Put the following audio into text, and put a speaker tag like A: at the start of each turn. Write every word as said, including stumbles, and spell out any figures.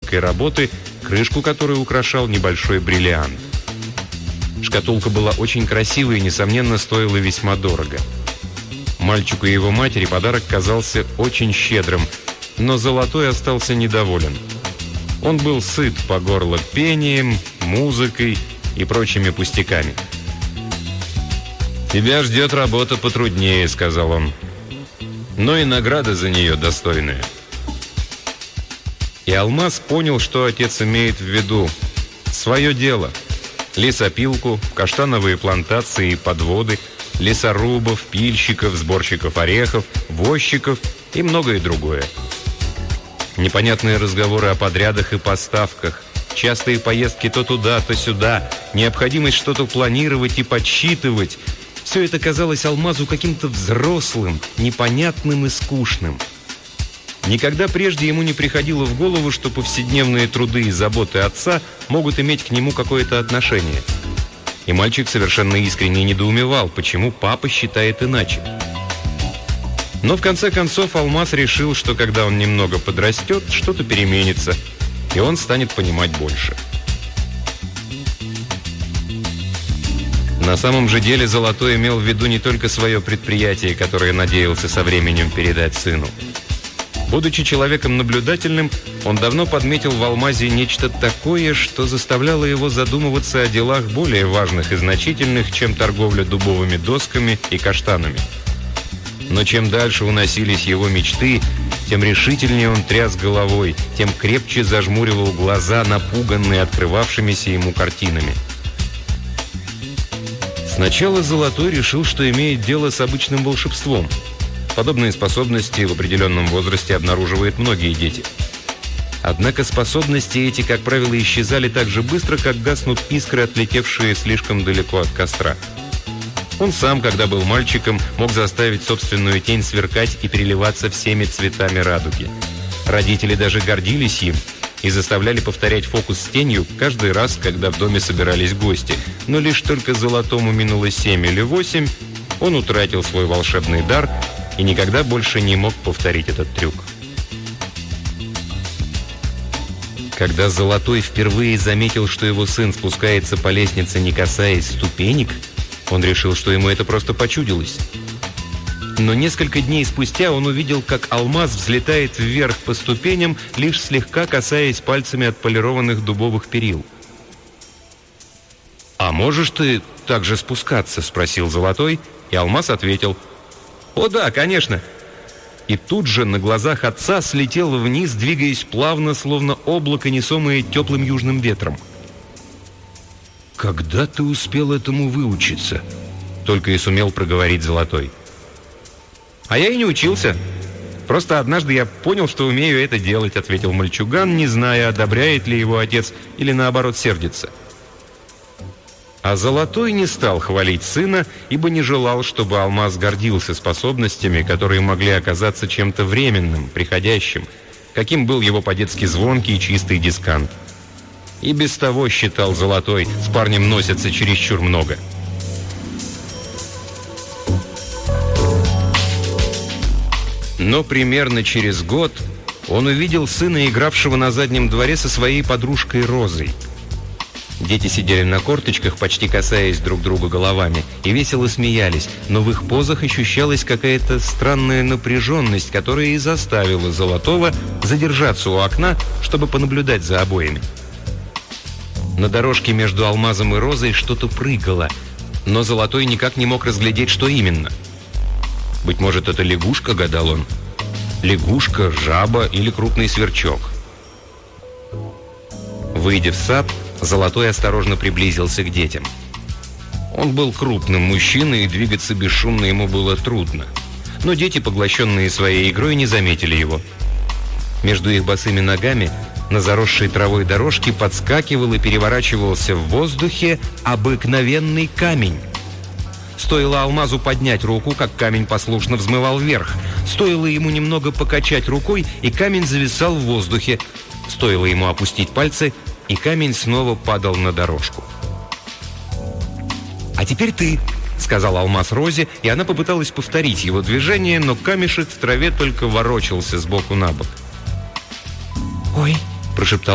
A: тонкой работы, крышку которой украшал небольшой бриллиант. Шкатулка была очень красивой и, несомненно, стоила весьма дорого. Мальчику и его матери подарок казался очень щедрым, но Золотой остался недоволен. Он был сыт по горло пением, музыкой и прочими пустяками. «Тебя ждет работа потруднее», — сказал он, — «но и награда за нее достойная». И Алмаз понял, что отец имеет в виду. Свое дело. Лесопилку, каштановые плантации и подводы, лесорубов, пильщиков, сборщиков орехов, возчиков и многое другое. Непонятные разговоры о подрядах и поставках, частые поездки то туда, то сюда, необходимость что-то планировать и подсчитывать — все это казалось Алмазу каким-то взрослым, непонятным и скучным. Никогда прежде ему не приходило в голову, что повседневные труды и заботы отца могут иметь к нему какое-то отношение. И мальчик совершенно искренне недоумевал, почему папа считает иначе. Но в конце концов Алмаз решил, что когда он немного подрастет, что-то переменится, и он станет понимать больше. На самом же деле Золотой имел в виду не только свое предприятие, которое надеялся со временем передать сыну. Будучи человеком наблюдательным, он давно подметил в Алмазе нечто такое, что заставляло его задумываться о делах более важных и значительных, чем торговля дубовыми досками и каштанами. Но чем дальше уносились его мечты, тем решительнее он тряс головой, тем крепче зажмуривал глаза, напуганные открывавшимися ему картинами. Сначала Золотой решил, что имеет дело с обычным волшебством. Подобные способности в определенном возрасте обнаруживают многие дети. Однако способности эти, как правило, исчезали так же быстро, как гаснут искры, отлетевшие слишком далеко от костра. Он сам, когда был мальчиком, мог заставить собственную тень сверкать и переливаться всеми цветами радуги. Родители даже гордились им и заставляли повторять фокус с тенью каждый раз, когда в доме собирались гости. Но лишь только Золотому минуло семь или восемь, он утратил свой волшебный дар и никогда больше не мог повторить этот трюк. Когда Золотой впервые заметил, что его сын спускается по лестнице, не касаясь ступенек, он решил, что ему это просто почудилось. Но несколько дней спустя он увидел, как Алмаз взлетает вверх по ступеням, лишь слегка касаясь пальцами отполированных дубовых перил. «А можешь ты так же спускаться?» — спросил Золотой, и Алмаз ответил: «О да, конечно!» И тут же на глазах отца слетел вниз, двигаясь плавно, словно облако, несомое теплым южным ветром. «Когда ты успел этому выучиться?» — только и сумел проговорить Золотой. «А я и не учился. Просто однажды я понял, что умею это делать», — ответил мальчуган, не зная, одобряет ли его отец или, наоборот, сердится. А Золотой не стал хвалить сына, ибо не желал, чтобы Алмаз гордился способностями, которые могли оказаться чем-то временным, приходящим, каким был его по-детски звонкий и чистый дискант. И без того, считал Золотой, с парнем носятся чересчур много. Но примерно через год он увидел сына, игравшего на заднем дворе со своей подружкой Розой. Дети сидели на корточках, почти касаясь друг друга головами, и весело смеялись, но в их позах ощущалась какая-то странная напряженность, которая и заставила Золотого задержаться у окна, чтобы понаблюдать за обоими. На дорожке между Алмазом и Розой что-то прыгало, но Золотой никак не мог разглядеть, что именно. Быть может, это лягушка, гадал он. Лягушка, жаба или крупный сверчок. Выйдя в сад, Золотой осторожно приблизился к детям. Он был крупным мужчиной, и двигаться бесшумно ему было трудно. Но дети, поглощенные своей игрой, не заметили его. Между их босыми ногами на заросшей травой дорожке подскакивал и переворачивался в воздухе обыкновенный камень. Стоило Алмазу поднять руку, как камень послушно взмывал вверх. Стоило ему немного покачать рукой, и камень зависал в воздухе. Стоило ему опустить пальцы, и камень снова падал на дорожку. «А теперь ты», — сказал Алмаз Розе, и она попыталась повторить его движение, но камешек в траве только ворочался сбоку на бок. «Ой», — прошептал